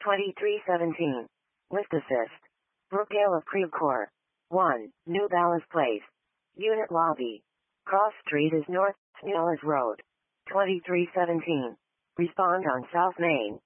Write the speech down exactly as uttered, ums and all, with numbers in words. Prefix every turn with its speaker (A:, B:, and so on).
A: twenty-three seventeen. Lift assist. Brookdale of Creve Coeur. one. New Balance Place. Unit Lobby. Cross Street is North Snellis Road. twenty-three seventeen. Respond on South Main.